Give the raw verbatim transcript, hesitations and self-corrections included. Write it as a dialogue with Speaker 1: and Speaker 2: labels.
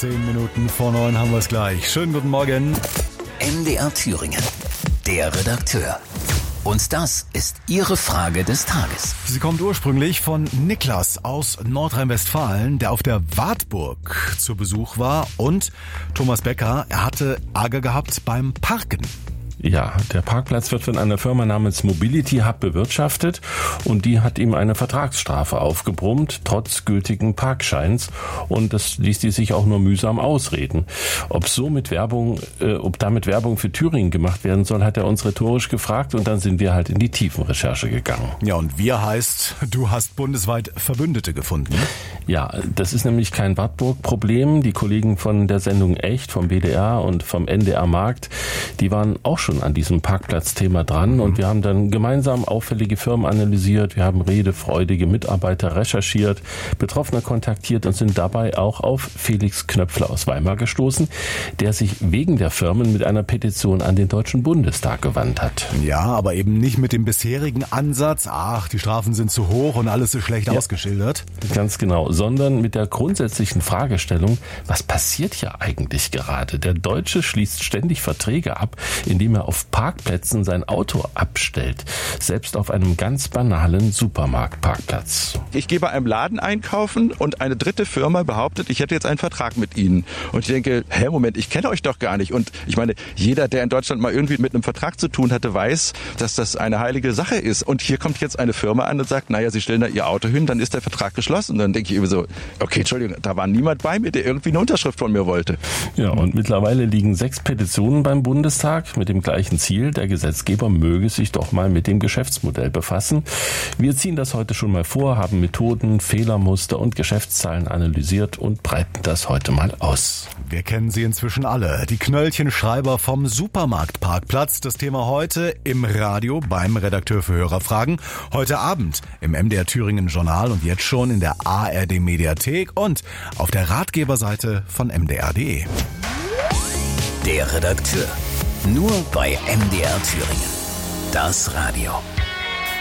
Speaker 1: Zehn Minuten vor neun haben wir es gleich. Schönen guten Morgen.
Speaker 2: M D R Thüringen, der Redakteur. Und das ist Ihre Frage des Tages.
Speaker 1: Sie kommt ursprünglich von Niklas aus Nordrhein-Westfalen, der auf der Wartburg zu Besuch war. Und Thomas Becker, er hatte Ärger gehabt beim Parken.
Speaker 3: Ja, der Parkplatz wird von einer Firma namens Mobility Hub bewirtschaftet und die hat ihm eine Vertragsstrafe aufgebrummt, trotz gültigen Parkscheins, und das ließ die sich auch nur mühsam ausreden. Ob so mit Werbung, äh, ob damit Werbung für Thüringen gemacht werden soll, hat er uns rhetorisch gefragt, und dann sind wir halt in die Tiefenrecherche gegangen.
Speaker 1: Ja, und wir heißt, du hast bundesweit Verbündete gefunden.
Speaker 3: Ja, das ist nämlich kein Wartburg-Problem. Die Kollegen von der Sendung Echt, vom B D R und vom N D R Markt, die waren auch schon an diesem Parkplatzthema dran, und wir haben dann gemeinsam auffällige Firmen analysiert, wir haben redefreudige Mitarbeiter recherchiert, Betroffene kontaktiert und sind dabei auch auf Felix Knöpfler aus Weimar gestoßen, der sich wegen der Firmen mit einer Petition an den Deutschen Bundestag gewandt hat.
Speaker 1: Ja, aber eben nicht mit dem bisherigen Ansatz, ach, die Strafen sind zu hoch und alles ist schlecht ja, ausgeschildert.
Speaker 3: Ganz genau, sondern mit der grundsätzlichen Fragestellung, was passiert hier eigentlich gerade? Der Deutsche schließt ständig Verträge ab, indem er auf Parkplätzen sein Auto abstellt, selbst auf einem ganz banalen Supermarktparkplatz.
Speaker 4: Ich gehe bei einem Laden einkaufen und eine dritte Firma behauptet, ich hätte jetzt einen Vertrag mit ihnen. Und ich denke, hä, Moment, ich kenne euch doch gar nicht. Und ich meine, jeder, der in Deutschland mal irgendwie mit einem Vertrag zu tun hatte, weiß, dass das eine heilige Sache ist. Und hier kommt jetzt eine Firma an und sagt, naja, sie stellen da ihr Auto hin, dann ist der Vertrag geschlossen. Und dann denke ich eben so, okay, Entschuldigung, da war niemand bei mir, der irgendwie eine Unterschrift von mir wollte.
Speaker 3: Ja, und mittlerweile liegen sechs Petitionen beim Bundestag mit dem gleichen Ziel, der Gesetzgeber möge sich doch mal mit dem Geschäftsmodell befassen. Wir ziehen das heute schon mal vor, haben Methoden, Fehlermuster und Geschäftszahlen analysiert und breiten das heute mal aus.
Speaker 1: Wir kennen sie inzwischen alle. Die Knöllchenschreiber vom Supermarktparkplatz. Das Thema heute im Radio beim Redakteur für Hörerfragen. Heute Abend im M D R Thüringen Journal und jetzt schon in der A R D Mediathek und auf der Ratgeberseite von m d r punkt d e.
Speaker 2: Der Redakteur. Nur bei M D R Thüringen. Das Radio.